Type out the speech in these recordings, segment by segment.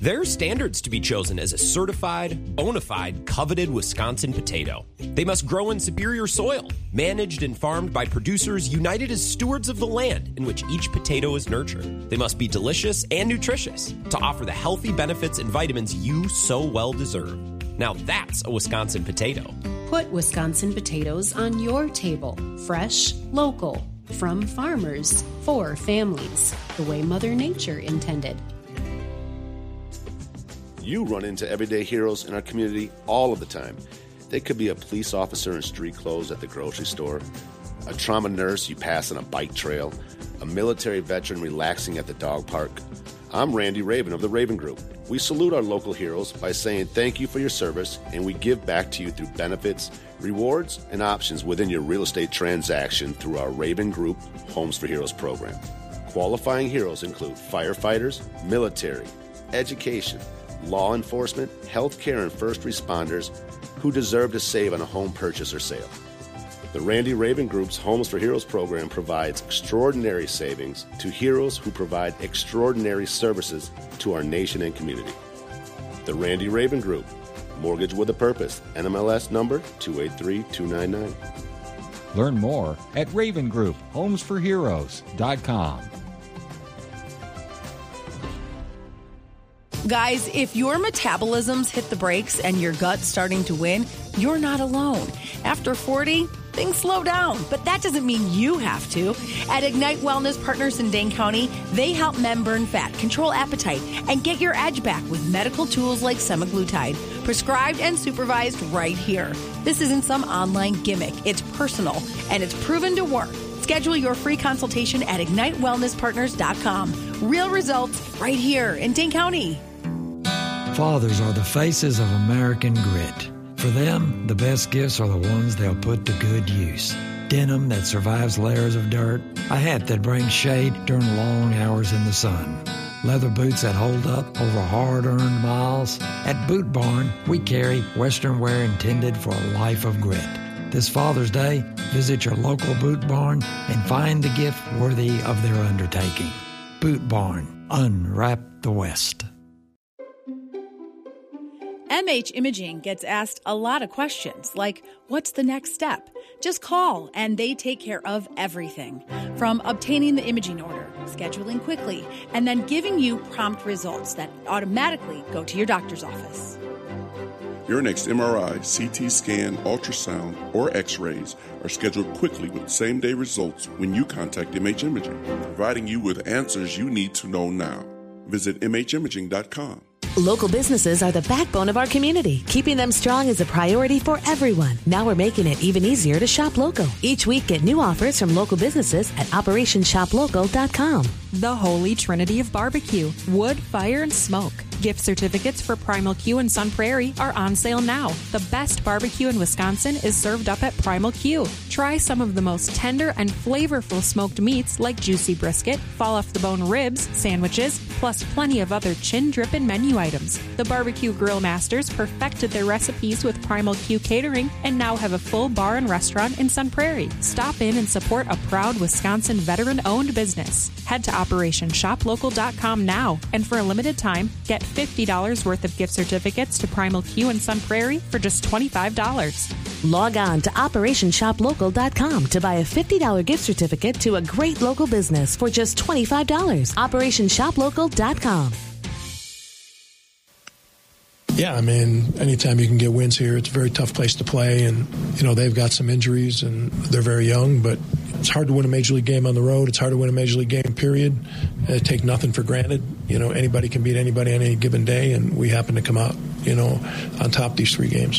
There are standards to be chosen as a certified, bona fide, coveted Wisconsin potato. They must grow in superior soil, managed and farmed by producers united as stewards of the land in which each potato is nurtured. They must be delicious and nutritious to offer the healthy benefits and vitamins you so well deserve. Now that's a Wisconsin potato. Put Wisconsin potatoes on your table. Fresh, local, from farmers, for families, the way Mother Nature intended. You run into everyday heroes in our community all of the time. They could be a police officer in street clothes at the grocery store, a trauma nurse you pass on a bike trail, a military veteran relaxing at the dog park. I'm Randy Raven of the Raven Group. We salute our local heroes by saying thank you for your service, and we give back to you through benefits, rewards, and options within your real estate transaction through our Raven Group Homes for Heroes program. Qualifying heroes include firefighters, military, education, law enforcement, healthcare, and first responders who deserve to save on a home purchase or sale. The Randy Raven Group's Homes for Heroes program provides extraordinary savings to heroes who provide extraordinary services to our nation and community. The Randy Raven Group, mortgage with a purpose, NMLS number 283299. Learn more at RavenGroupHomesForHeroes.com. Guys, if your metabolism's hit the brakes and your gut's starting to win, you're not alone. After 40, things slow down, but that doesn't mean you have to. At Ignite Wellness Partners in Dane County, they help men burn fat, control appetite, and get your edge back with medical tools like semaglutide, prescribed and supervised right here. This isn't some online gimmick. It's personal, and it's proven to work. Schedule your free consultation at IgniteWellnessPartners.com. Real results right here in Dane County. Fathers are the faces of American grit. For them, the best gifts are the ones they'll put to good use. Denim that survives layers of dirt, a hat that brings shade during long hours in the sun, leather boots that hold up over hard-earned miles. At Boot Barn, we carry Western wear intended for a life of grit. This Father's Day, visit your local Boot Barn and find the gift worthy of their undertaking. Boot Barn, unwrap the West. MH Imaging gets asked a lot of questions, like, what's the next step? Just call, and they take care of everything. From obtaining the imaging order, scheduling quickly, and then giving you prompt results that automatically go to your doctor's office. Your next MRI, CT scan, ultrasound, or X-rays are scheduled quickly with same-day results when you contact MH Imaging, providing you with answers you need to know now. Visit MHimaging.com. Local businesses are the backbone of our community. Keeping them strong is a priority for everyone. Now we're making it even easier to shop local. Each week, get new offers from local businesses at OperationShopLocal.com. The Holy Trinity of Barbecue. Wood, fire, and smoke. Gift certificates for Primal Q and Sun Prairie are on sale now. The best barbecue in Wisconsin is served up at Primal Q. Try some of the most tender and flavorful smoked meats like juicy brisket, fall-off-the-bone ribs, sandwiches, plus plenty of other chin-dripping menu items. The barbecue grill masters perfected their recipes with Primal Q Catering and now have a full bar and restaurant in Sun Prairie. Stop in and support a proud Wisconsin veteran-owned business. Head to OperationShopLocal.com now, and for a limited time, get $50 worth of gift certificates to Primal Q and Sun Prairie for just $25. Log on to OperationShopLocal.com to buy a $50 gift certificate to a great local business for just $25. OperationShopLocal.com. Yeah, I mean, anytime you can get wins here, it's a very tough place to play. And, you know, they've got some injuries and they're very young, but it's hard to win a Major League game on the road. It's hard to win a Major League game, period. Take nothing for granted. You know, anybody can beat anybody on any given day, and we happen to come out, you know, on top of these 3 games.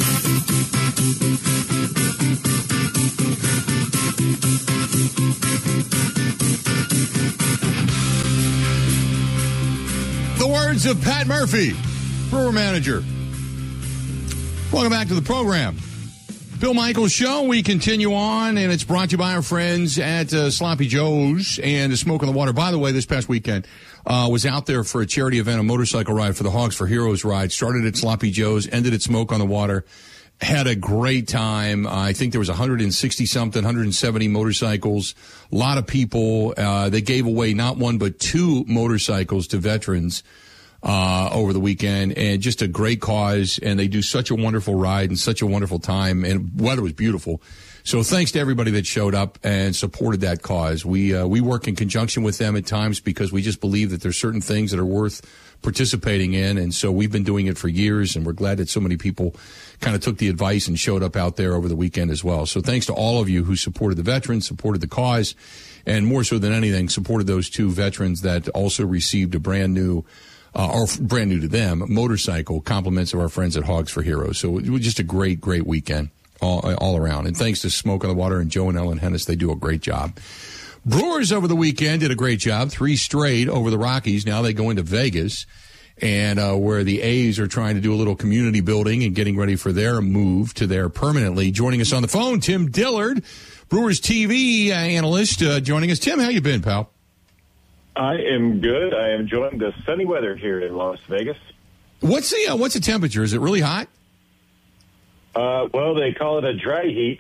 The words of Pat Murphy, Brewer manager. Welcome back to the program. Bill Michaels Show. We continue on, and it's brought to you by our friends at Sloppy Joe's and the Smoke on the Water. By the way, this past weekend, was out there for a charity event, a motorcycle ride for the Hogs for Heroes ride. Started at Sloppy Joe's, ended at Smoke on the Water. Had a great time. I think there was 160-something, 170 motorcycles. A lot of people. They gave away not 1 but 2 motorcycles to veterans. over the weekend, and just a great cause, and they do such a wonderful ride and such a wonderful time, and weather was beautiful. So thanks to everybody that showed up and supported that cause. We work in conjunction with them at times because we just believe that there's certain things that are worth participating in, and so we've been doing it for years, and we're glad that so many people kind of took the advice and showed up out there over the weekend as well. So thanks to all of you who supported the veterans, supported the cause, and more so than anything, supported those two veterans that also received a brand new to them, motorcycle, compliments of our friends at Hogs for Heroes. So it was just a great, great weekend all around. And thanks to Smoke on the Water and Joe and Ellen Hennis, they do a great job. Brewers over the weekend did a great job, 3 straight over the Rockies. Now they go into Vegas, and where the A's are trying to do a little community building and getting ready for their move to there permanently. Joining us on the phone, Tim Dillard, Brewers TV analyst, joining us. Tim, how you been, pal? I am good. I am enjoying the sunny weather here in Las Vegas. What's the temperature? Is it really hot? Well, they call it a dry heat.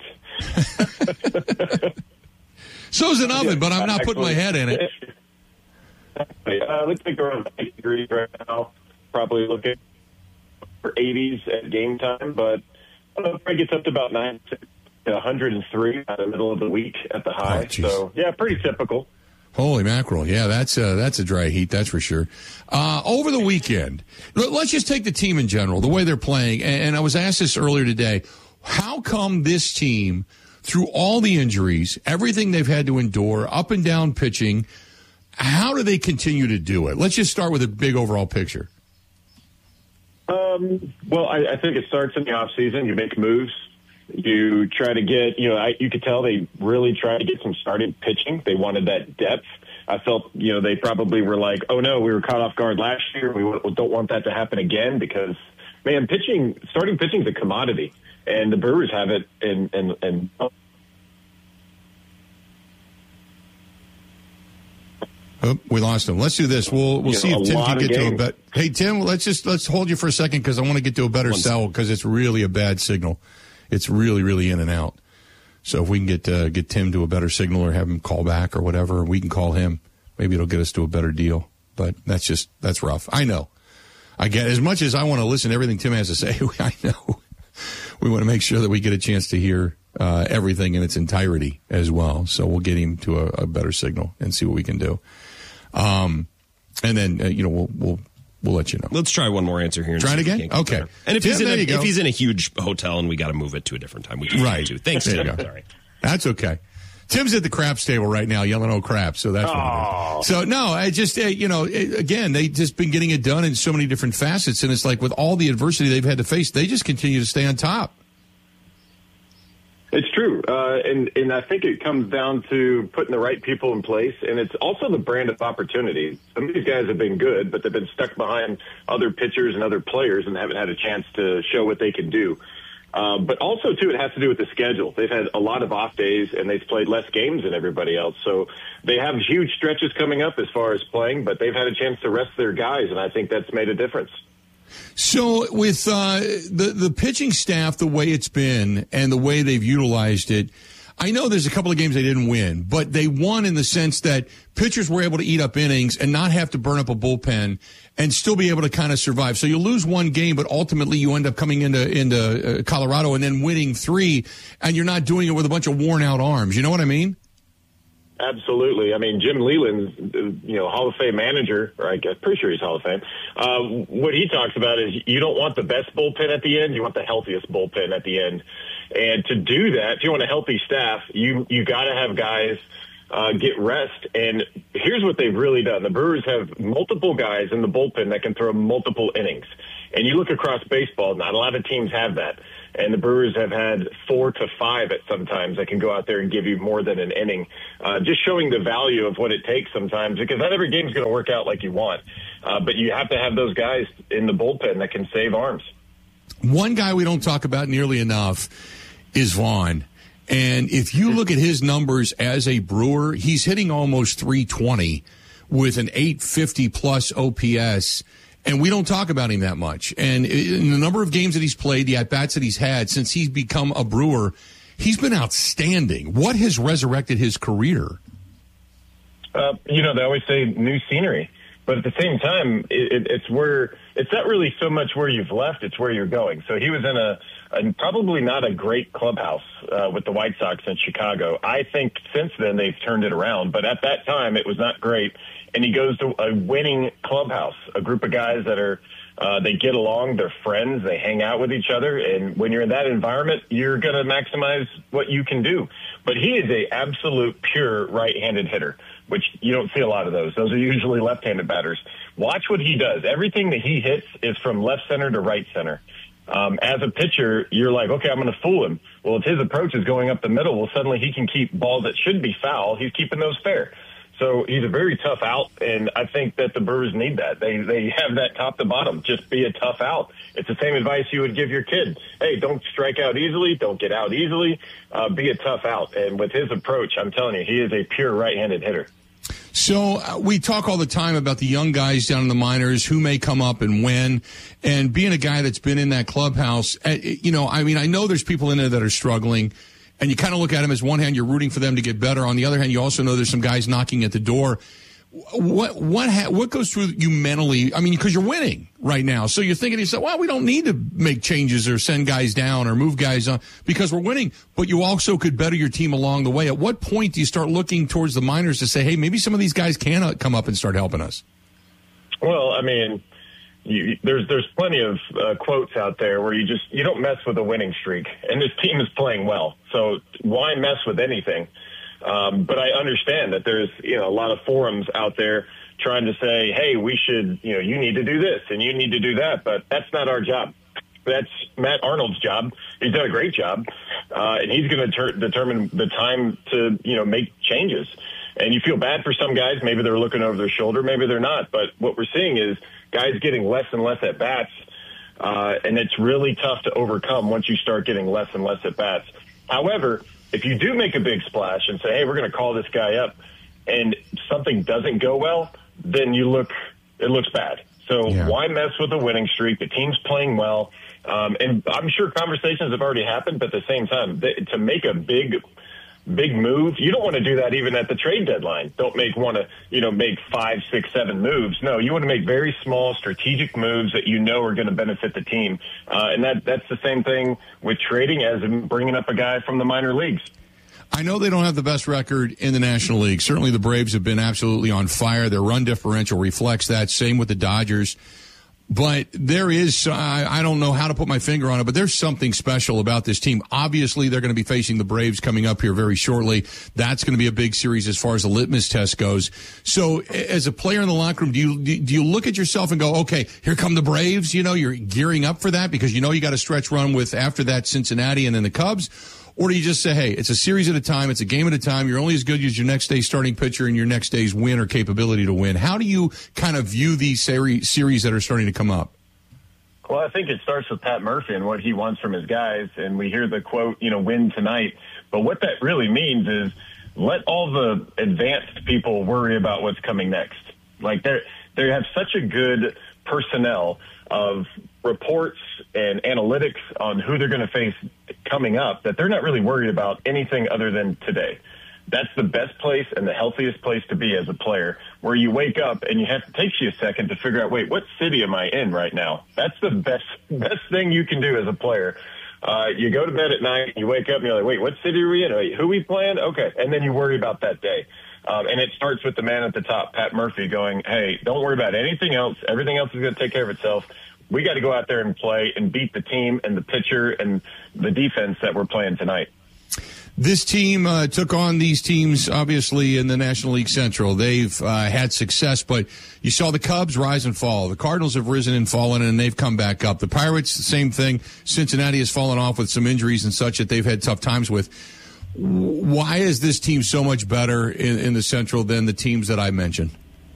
So's an oven, but I'm not putting my head in it. Looks like around 80 degrees right now. Probably looking for 80s at game time, but it gets up to about 103 by the middle of the week at the high. So, yeah, pretty typical. Holy mackerel. Yeah, that's a dry heat, that's for sure. Over the weekend, let's just take the team in general, the way they're playing. And I was asked this earlier today. How come this team, through all the injuries, everything they've had to endure, up and down pitching, how do they continue to do it? Let's just start with a big overall picture. Well, I think it starts in the offseason. You make moves. You try to get, you could tell they really tried to get some starting pitching. They wanted that depth. I felt, they probably were like, oh, no, we were caught off guard last year. We don't want that to happen again because, man, starting pitching is a commodity, and the Brewers have it. And Oh, we lost him. Let's do this. We'll see if Tim can get to a better. Hey, Tim, let's hold you for a second because I want to get to a better cell because it's really a bad signal. It's really, really in and out. So if we can get Tim to a better signal or have him call back or whatever, we can call him. Maybe it'll get us to a better deal. But that's rough. I know. I get as much as I want to listen to everything Tim has to say. I know we want to make sure that we get a chance to hear everything in its entirety as well. So we'll get him to a better signal and see what we can do. And then we'll let you know. Let's try one more answer here. Try it again? Okay. And if he's in a huge hotel and we got to move it to a different time, we can right. Too. Thanks, Tim. Sorry. That's okay. Tim's at the craps table right now, yelling, "Oh, crap!" So that's what it is. So no, I just again, they just been getting it done in so many different facets, and it's like with all the adversity they've had to face, they just continue to stay on top. It's true, and I think it comes down to putting the right people in place, and it's also the brand of opportunity. Some of these guys have been good, but they've been stuck behind other pitchers and other players and haven't had a chance to show what they can do. But also, too, it has to do with the schedule. They've had a lot of off days, and they've played less games than everybody else. So they have huge stretches coming up as far as playing, but they've had a chance to rest their guys, and I think that's made a difference. So with the pitching staff, the way it's been and the way they've utilized it, I know there's a couple of games they didn't win, but they won in the sense that pitchers were able to eat up innings and not have to burn up a bullpen and still be able to kind of survive. So you lose one game, but ultimately you end up coming into Colorado and then winning 3, and you're not doing it with a bunch of worn-out arms. You know what I mean? Absolutely. I mean, Jim Leyland's, Hall of Fame manager, or I'm pretty sure he's Hall of Fame. What he talks about is you don't want the best bullpen at the end. You want the healthiest bullpen at the end. And to do that, if you want a healthy staff, you got to have guys get rest. And here's what they've really done. The Brewers have multiple guys in the bullpen that can throw multiple innings. And you look across baseball, not a lot of teams have that. And the Brewers have had 4 to 5 at sometimes that can go out there and give you more than an inning. Just showing the value of what it takes sometimes, because not every game's going to work out like you want. But you have to have those guys in the bullpen that can save arms. One guy we don't talk about nearly enough is Vaughn. And if you look at his numbers as a Brewer, he's hitting almost 320 with an 850-plus OPS. And we don't talk about him that much. And in the number of games that he's played, the at-bats that he's had since he's become a Brewer, he's been outstanding. What has resurrected his career? They always say new scenery. But at the same time, it's not really so much where you've left, it's where you're going. So he was in a probably not a great clubhouse with the White Sox in Chicago. I think since then they've turned it around, but at that time it was not great. And he goes to a winning clubhouse, a group of guys that are they get along, they're friends, they hang out with each other, and when you're in that environment, you're going to maximize what you can do. But he is a absolute pure right-handed hitter, which you don't see a lot of those. Those are usually left-handed batters. Watch what he does. Everything that he hits is from left center to right center. As a pitcher, you're like, okay, I'm going to fool him. Well, if his approach is going up the middle, well, suddenly he can keep balls that should be foul. He's keeping those fair. So he's a very tough out, and I think that the Brewers need that. They have that top to bottom. Just be a tough out. It's the same advice you would give your kid. Hey, don't strike out easily. Don't get out easily. Be a tough out. And with his approach, I'm telling you, he is a pure right-handed hitter. So we talk all the time about the young guys down in the minors who may come up and win. And being a guy that's been in that clubhouse, I know there's people in there that are struggling. And you kind of look at them as one hand, you're rooting for them to get better. On the other hand, you also know there's some guys knocking at the door. What goes through you mentally? I mean, because you're winning right now. So you're thinking to yourself, well, we don't need to make changes or send guys down or move guys on because we're winning. But you also could better your team along the way. At what point do you start looking towards the minors to say, hey, maybe some of these guys can come up and start helping us? Well, I mean, there's plenty of quotes out there where you don't mess with a winning streak, and this team is playing well. So why mess with anything? But I understand that there's a lot of forums out there trying to say, hey, we should, you need to do this and you need to do that, but that's not our job. That's Matt Arnold's job. He's done a great job, and he's going to determine the time to make changes. And you feel bad for some guys. Maybe they're looking over their shoulder, maybe they're not. But what we're seeing is guys getting less and less at bats, and it's really tough to overcome once you start getting less and less at bats. However, if you do make a big splash and say, hey, we're going to call this guy up, and something doesn't go well, then it looks bad. So Why mess with a winning streak? The team's playing well. And I'm sure conversations have already happened, but at the same time, to make a big move, you don't want to do that even at the trade deadline. Don't want to make 5, 6, 7 moves. No, you want to make very small strategic moves that are going to benefit the team. And that's the same thing with trading as in bringing up a guy from the minor leagues. I know they don't have the best record in the National League. Certainly the Braves have been absolutely on fire. Their run differential reflects that. Same with the Dodgers. But there is, I don't know how to put my finger on it, but there's something special about this team. Obviously, they're going to be facing the Braves coming up here very shortly. That's going to be a big series as far as the litmus test goes. So as a player in the locker room, do you look at yourself and go, okay, here come the Braves? You're gearing up for that because you got a stretch run with after that Cincinnati and then the Cubs? Or do you just say, hey, it's a series at a time, it's a game at a time, you're only as good as your next day's starting pitcher and your next day's win or capability to win? How do you kind of view these series that are starting to come up? Well, I think it starts with Pat Murphy and what he wants from his guys, and we hear the quote, win tonight. But what that really means is let all the advanced people worry about what's coming next. Like they have such a good personnel of reports and analytics on who they're going to face coming up that they're not really worried about anything other than today. That's the best place and the healthiest place to be as a player, where you wake up and it takes you a second to figure out, wait, what city am I in right now? That's the best thing you can do as a player. You go to bed at night, you wake up and you're like, wait, what city are we in? Wait, who we playing? Okay. And then you worry about that day. And it starts with the man at the top, Pat Murphy, going, hey, don't worry about anything else. Everything else is going to take care of itself. We got to go out there and play and beat the team and the pitcher and the defense that we're playing tonight. This team took on these teams, obviously, in the National League Central. They've had success, but you saw the Cubs rise and fall. The Cardinals have risen and fallen, and they've come back up. The Pirates, the same thing. Cincinnati has fallen off with some injuries and such that they've had tough times with. Why is this team so much better in the Central than the teams that I mentioned?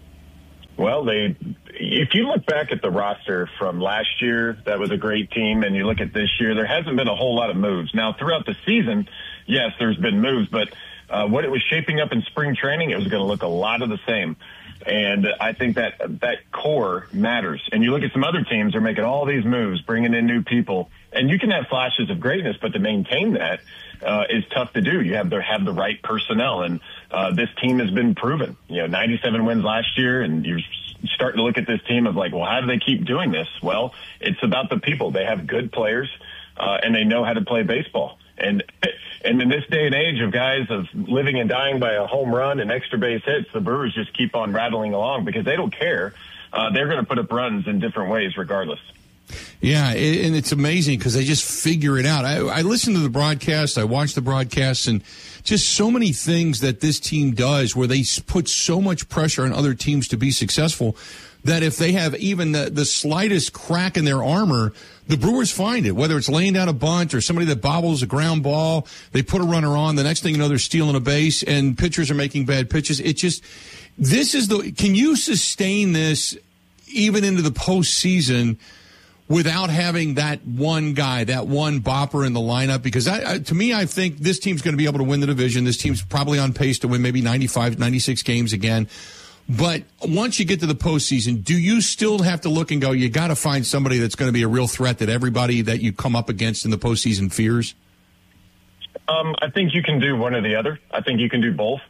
Well, if you look back at the roster from last year, that was a great team, and you look at this year, there hasn't been a whole lot of moves. Now, throughout the season, yes, there's been moves, but what it was shaping up in spring training, it was going to look a lot of the same. And I think that core matters. And you look at some other teams, they're making all these moves, bringing in new people. And you can have flashes of greatness, but to maintain that is tough to do. You have to have the right personnel. And this team has been proven. 97 wins last year, and you're starting to look at this team of like, well, how do they keep doing this? Well, it's about the people. They have good players, and they know how to play baseball. And in this day and age of guys of living and dying by a home run and extra base hits, the Brewers just keep on rattling along because they don't care. They're going to put up runs in different ways regardless. Yeah, and it's amazing because they just figure it out. I listen to the broadcast, I watch the broadcasts, and just so many things that this team does where they put so much pressure on other teams to be successful that if they have even the slightest crack in their armor, the Brewers find it, whether it's laying down a bunt or somebody that bobbles a ground ball, they put a runner on, the next thing you know, they're stealing a base, and pitchers are making bad pitches. Can you sustain this even into the postseason without having that one guy, that one bopper in the lineup? Because to me, I think this team's going to be able to win the division. This team's probably on pace to win maybe 95, 96 games again. But once you get to the postseason, do you still have to look and go, you got to find somebody that's going to be a real threat that everybody that you come up against in the postseason fears? I think you can do one or the other. I think you can do both.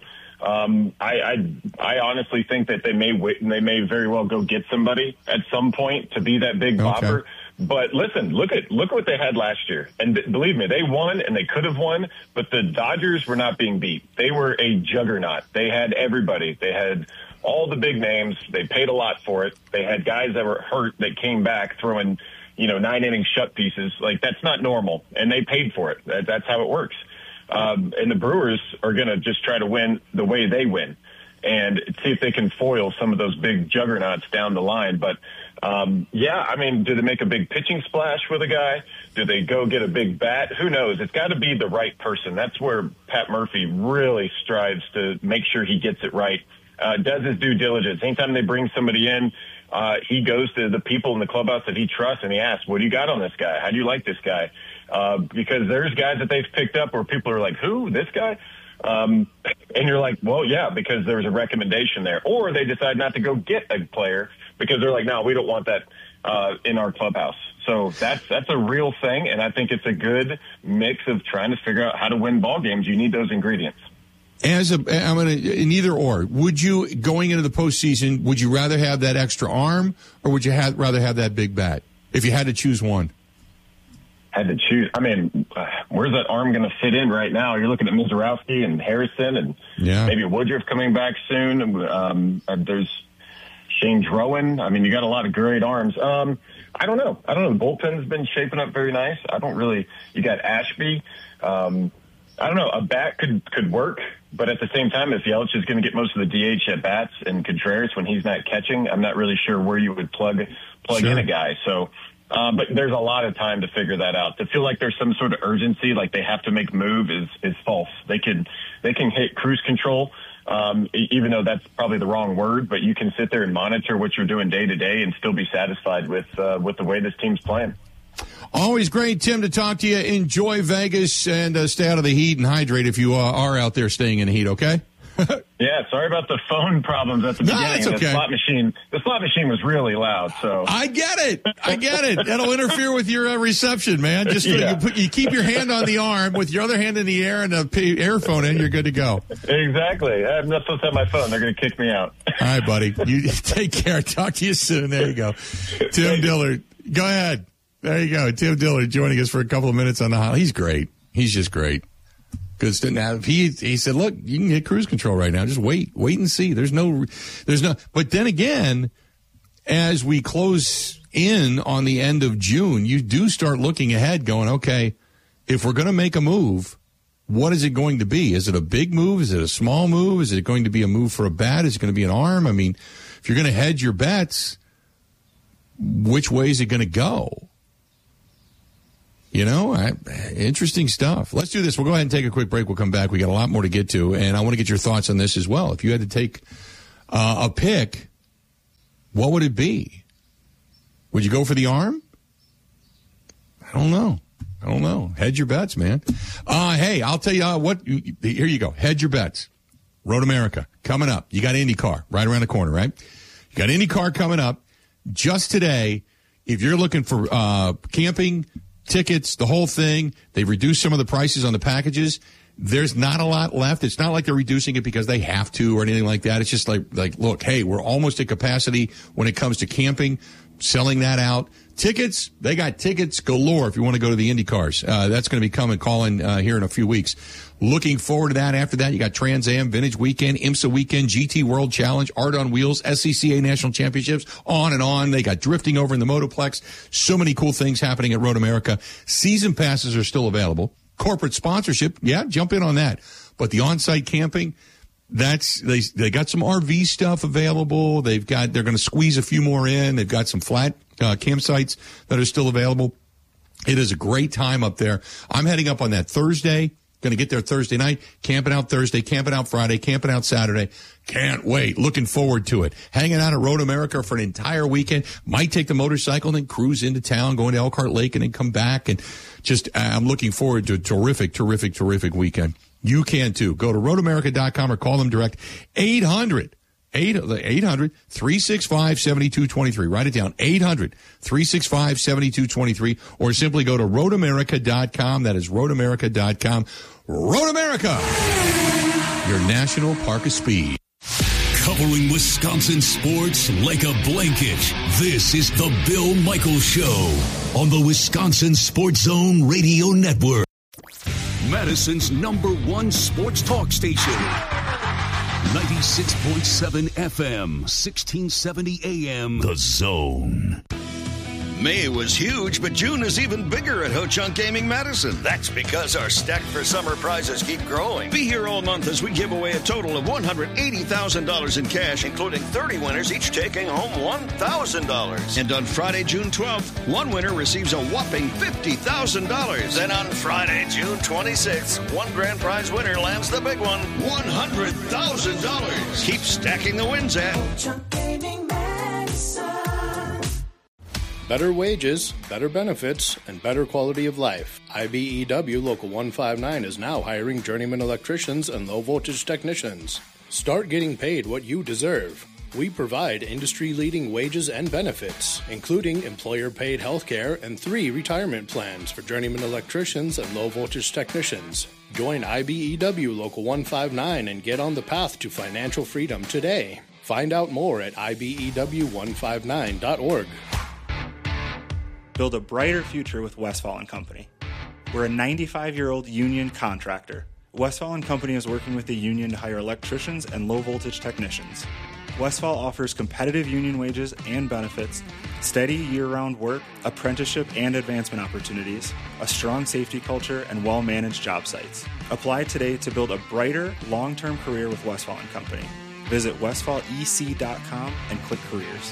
I honestly think that they may very well go get somebody at some point to be that big bopper. But listen, look what they had last year. And believe me, they won and they could have won, but the Dodgers were not being beat. They were a juggernaut. They had everybody. They had all the big names. They paid a lot for it. They had guys that were hurt that came back throwing, 9-inning shut pieces. Like, that's not normal. And they paid for it. That's how it works. And the Brewers are going to just try to win the way they win and see if they can foil some of those big juggernauts down the line. But, do they make a big pitching splash with a guy? Do they go get a big bat? Who knows? It's got to be the right person. That's where Pat Murphy really strives to make sure he gets it right. Does his due diligence. Anytime they bring somebody in, he goes to the people in the clubhouse that he trusts and he asks, what do you got on this guy? How do you like this guy? Because there's guys that they've picked up where people are like, who, this guy? And you're like, well, yeah, because there's a recommendation there. Or they decide not to go get a player because they're like, no, we don't want that in our clubhouse. So that's a real thing, and I think it's a good mix of trying to figure out how to win ball games. You need those ingredients. In either or, would you, going into the postseason, would you rather have that extra arm or would you rather have that big bat if you had to choose one? Had to choose. Where's that arm going to fit in right now? You're looking at Mizorowski and Harrison and maybe Woodruff coming back soon. There's Shane Drowan. You got a lot of great arms. I don't know. The bullpen's been shaping up very nice. You got Ashby. I don't know. A bat could work, but at the same time, if Yelich is going to get most of the DH at bats and Contreras when he's not catching, I'm not really sure where you would plug in a guy. So, but there's a lot of time to figure that out. To feel like there's some sort of urgency, like they have to make a move, is false. They can hit cruise control, even though that's probably the wrong word. But you can sit there and monitor what you're doing day to day and still be satisfied with the way this team's playing. Always great, Tim, to talk to you. Enjoy Vegas and stay out of the heat and hydrate if you are out there staying in the heat, okay? Yeah, sorry about the phone problems at the beginning. That's okay. The slot machine was really loud, so. I get it. That'll interfere with your reception, man. Just you keep your hand on the arm with your other hand in the air and the earphone in, you're good to go. Exactly. I'm not supposed to have my phone. They're going to kick me out. All right, buddy. You take care. Talk to you soon. There you go. Tim Dillard. Go ahead. There you go. Tim Dillard joining us for a couple of minutes on the hot. He's great. He's just great. Because now he said, look, you can get cruise control right now. Just wait and see. There's no. But then again, as we close in on the end of June, you do start looking ahead going, okay, if we're going to make a move, what is it going to be? Is it a big move? Is it a small move? Is it going to be a move for a bat? Is it going to be an arm? If you're going to hedge your bets, which way is it going to go? Interesting stuff. Let's do this. We'll go ahead and take a quick break. We'll come back. We got a lot more to get to, and I want to get your thoughts on this as well. If you had to take a pick, what would it be? Would you go for the arm? I don't know. Hedge your bets, man. Hey, I'll tell you what. Here you go. Hedge your bets. Road America coming up. You got IndyCar right around the corner, right? You got IndyCar coming up. Just today, if you're looking for camping, tickets, the whole thing, they've reduced some of the prices on the packages. There's not a lot left. It's not like they're reducing it because they have to or anything like that. It's just like, look, hey, we're almost at capacity when it comes to camping, selling that out. Tickets, they got tickets galore if you want to go to the Indy Cars. That's going to be calling here in a few weeks. Looking forward to that. After that, you got Trans Am, Vintage Weekend, IMSA Weekend, GT World Challenge, Art on Wheels, SCCA National Championships, on and on. They got drifting over in the Motoplex. So many cool things happening at Road America. Season passes are still available. Corporate sponsorship, yeah, jump in on that. But the on-site camping, they got some RV stuff available. They're going to squeeze a few more in. They've got some flat campsites that are still available. It is a great time up there. I'm heading up on that Thursday. Going to get there Thursday night, camping out Thursday, camping out Friday, camping out Saturday. Can't wait. Looking forward to it. Hanging out at Road America for an entire weekend. Might take the motorcycle and then cruise into town, going to Elkhart Lake and then come back. And just, I'm looking forward to a terrific weekend. You can too. Go to roadamerica.com or call them direct. 800-365-7223. Write it down. 800-365-7223. Or simply go to roadamerica.com. That is roadamerica.com. Road America, your national park of speed. Covering Wisconsin sports like a blanket. This is the Bill Michaels Show on the Wisconsin Sports Zone Radio Network. Madison's #1 sports talk station. 96.7 FM, 1670 AM. The Zone. May was huge, but June is even bigger at Ho-Chunk Gaming Madison. That's because our Stack for Summer prizes keep growing. Be here all month as we give away a total of $180,000 in cash, including 30 winners, each taking home $1,000. And on Friday, June 12th, one winner receives a whopping $50,000. Then on Friday, June 26th, one grand prize winner lands the big one, $100,000. Keep stacking the wins at Ho-Chunk Gaming Madison. Better wages, better benefits, and better quality of life. IBEW Local 159 is now hiring journeyman electricians and low-voltage technicians. Start getting paid what you deserve. We provide industry-leading wages and benefits, including employer-paid health care and 3 retirement plans for journeyman electricians and low-voltage technicians. Join IBEW Local 159 and get on the path to financial freedom today. Find out more at IBEW159.org. Build a brighter future with Westfall & Company. We're a 95-year-old union contractor. Westfall & Company is working with the union to hire electricians and low-voltage technicians. Westfall offers competitive union wages and benefits, steady year-round work, apprenticeship and advancement opportunities, a strong safety culture, and well-managed job sites. Apply today to build a brighter, long-term career with Westfall & Company. Visit westfallec.com and click Careers.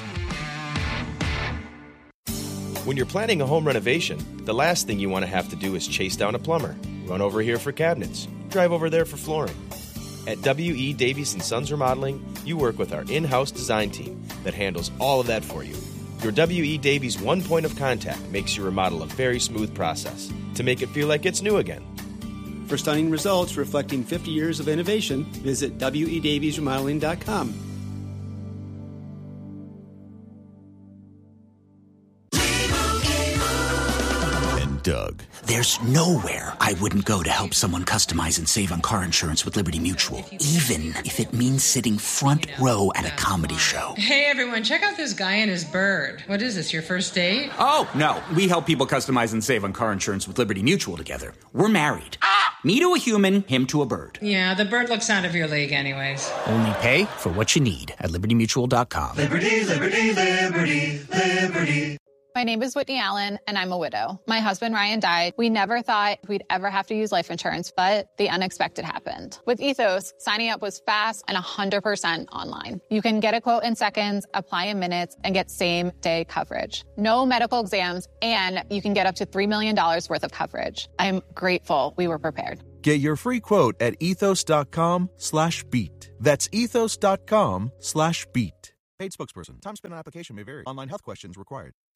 When you're planning a home renovation, the last thing you want to have to do is chase down a plumber, run over here for cabinets, drive over there for flooring. At W.E. Davies & Sons Remodeling, you work with our in-house design team that handles all of that for you. Your W.E. Davies one point of contact makes your remodel a very smooth process to make it feel like it's new again. For stunning results reflecting 50 years of innovation, visit WEDaviesRemodeling.com. Doug. There's nowhere I wouldn't go to help someone customize and save on car insurance with Liberty Mutual, even if it means sitting front row at a comedy show. Hey, everyone, check out this guy and his bird. What is this, your first date? Oh, no. We help people customize and save on car insurance with Liberty Mutual together. We're married. Me to a human, him to a bird. Yeah, the bird looks out of your league anyways. Only pay for what you need at libertymutual.com. Liberty, liberty, liberty, liberty. My name is Whitney Allen, and I'm a widow. My husband, Ryan, died. We never thought we'd ever have to use life insurance, but the unexpected happened. With Ethos, signing up was fast and 100% online. You can get a quote in seconds, apply in minutes, and get same-day coverage. No medical exams, and you can get up to $3 million worth of coverage. I'm grateful we were prepared. Get your free quote at ethos.com/beat. That's ethos.com/beat. Paid spokesperson. Time spent on application may vary. Online health questions required.